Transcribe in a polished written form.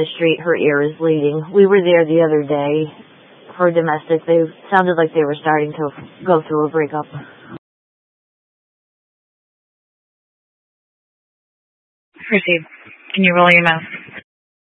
the street, her ear is bleeding. We were there the other day for domestic. They sounded like they were starting to go through a breakup. Proceed. Can you roll your mouth?